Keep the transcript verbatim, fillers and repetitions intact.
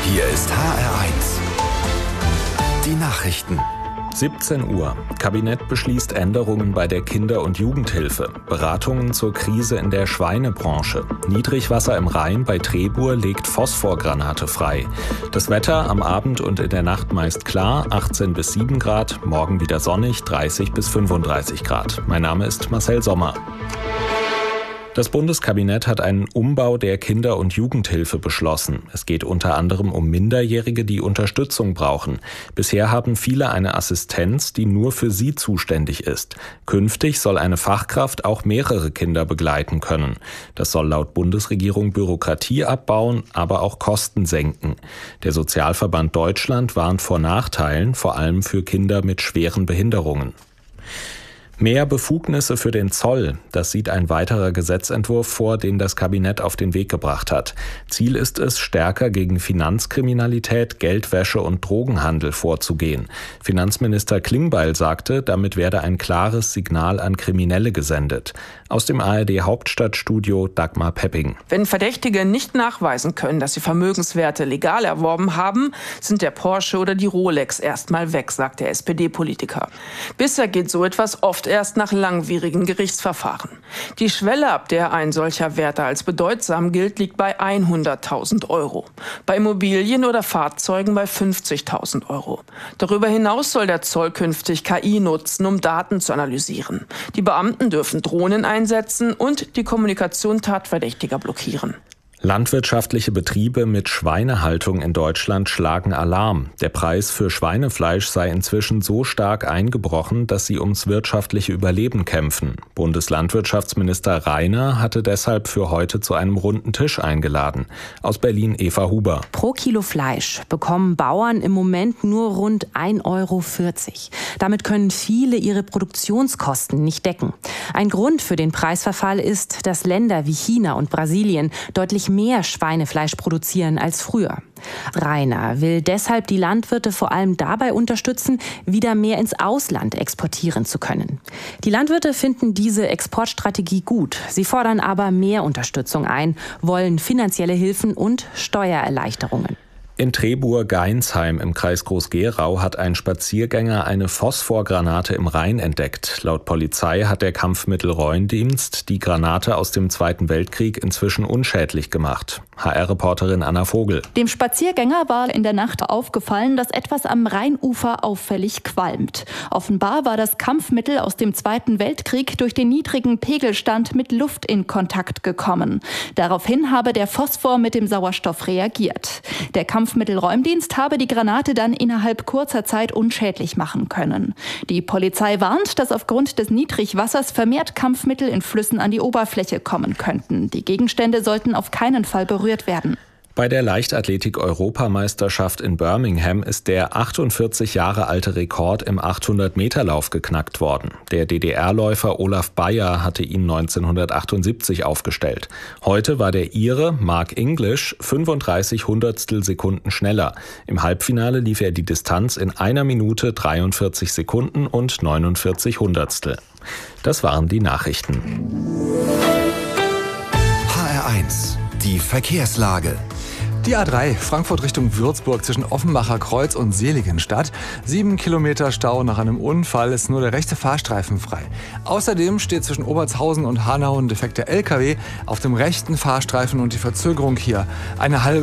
Hier ist H R eins. Die Nachrichten. siebzehn Uhr. Kabinett beschließt Änderungen bei der Kinder- und Jugendhilfe. Beratungen zur Krise in der Schweinebranche. Niedrigwasser im Rhein bei Trebur legt Phosphorgranate frei. Das Wetter am Abend und in der Nacht meist klar, achtzehn bis sieben Grad. Morgen wieder sonnig, dreißig bis fünfunddreißig Grad. Mein Name ist Marcel Sommer. Das Bundeskabinett hat einen Umbau der Kinder- und Jugendhilfe beschlossen. Es geht unter anderem um Minderjährige, die Unterstützung brauchen. Bisher haben viele eine Assistenz, die nur für sie zuständig ist. Künftig soll eine Fachkraft auch mehrere Kinder begleiten können. Das soll laut Bundesregierung Bürokratie abbauen, aber auch Kosten senken. Der Sozialverband Deutschland warnt vor Nachteilen, vor allem für Kinder mit schweren Behinderungen. Mehr Befugnisse für den Zoll, das sieht ein weiterer Gesetzentwurf vor, den das Kabinett auf den Weg gebracht hat. Ziel ist es, stärker gegen Finanzkriminalität, Geldwäsche und Drogenhandel vorzugehen. Finanzminister Klingbeil sagte, damit werde ein klares Signal an Kriminelle gesendet. Aus dem A R D-Hauptstadtstudio Dagmar Pepping. Wenn Verdächtige nicht nachweisen können, dass sie Vermögenswerte legal erworben haben, sind der Porsche oder die Rolex erstmal weg, sagt der S P D-Politiker. Bisher geht so etwas oft erst nach langwierigen Gerichtsverfahren. Die Schwelle, ab der ein solcher Wert als bedeutsam gilt, liegt bei hunderttausend Euro. Bei Immobilien oder Fahrzeugen bei fünfzigtausend Euro. Darüber hinaus soll der Zoll künftig K I nutzen, um Daten zu analysieren. Die Beamten dürfen Drohnen einsetzen und die Kommunikation Tatverdächtiger blockieren. Landwirtschaftliche Betriebe mit Schweinehaltung in Deutschland schlagen Alarm. Der Preis für Schweinefleisch sei inzwischen so stark eingebrochen, dass sie ums wirtschaftliche Überleben kämpfen. Bundeslandwirtschaftsminister Rainer hatte deshalb für heute zu einem runden Tisch eingeladen. Aus Berlin Eva Huber. Pro Kilo Fleisch bekommen Bauern im Moment nur rund ein Euro vierzig. Damit können viele ihre Produktionskosten nicht decken. Ein Grund für den Preisverfall ist, dass Länder wie China und Brasilien deutlich mehr Schweinefleisch produzieren als früher. Rainer will deshalb die Landwirte vor allem dabei unterstützen, wieder mehr ins Ausland exportieren zu können. Die Landwirte finden diese Exportstrategie gut. Sie fordern aber mehr Unterstützung ein, wollen finanzielle Hilfen und Steuererleichterungen. In Trebur-Gainsheim im Kreis Groß-Gerau hat ein Spaziergänger eine Phosphorgranate im Rhein entdeckt. Laut Polizei hat der Kampfmittelräumdienst die Granate aus dem Zweiten Weltkrieg inzwischen unschädlich gemacht. H R-Reporterin Anna Vogel. Dem Spaziergänger war in der Nacht aufgefallen, dass etwas am Rheinufer auffällig qualmt. Offenbar war das Kampfmittel aus dem Zweiten Weltkrieg durch den niedrigen Pegelstand mit Luft in Kontakt gekommen. Daraufhin habe der Phosphor mit dem Sauerstoff reagiert. Der Kampfmittelräumdienst habe die Granate dann innerhalb kurzer Zeit unschädlich machen können. Die Polizei warnt, dass aufgrund des Niedrigwassers vermehrt Kampfmittel in Flüssen an die Oberfläche kommen könnten. Die Gegenstände sollten auf keinen Fall berührt werden. Bei der Leichtathletik-Europameisterschaft in Birmingham ist der achtundvierzig Jahre alte Rekord im achthundert-Meter-Lauf geknackt worden. Der D D R-Läufer Olaf Beyer hatte ihn neunzehnhundertachtundsiebzig aufgestellt. Heute war der Ire Mark English fünfunddreißig Hundertstel Sekunden schneller. Im Halbfinale lief er die Distanz in einer Minute dreiundvierzig Sekunden und neunundvierzig Hundertstel. Das waren die Nachrichten. H R eins. Die Verkehrslage. Die A drei, Frankfurt Richtung Würzburg zwischen Offenbacher Kreuz und Seligenstadt. Sieben Kilometer Stau nach einem Unfall, ist nur der rechte Fahrstreifen frei. Außerdem steht zwischen Obertshausen und Hanau ein defekter L K W auf dem rechten Fahrstreifen und die Verzögerung hier eine halbe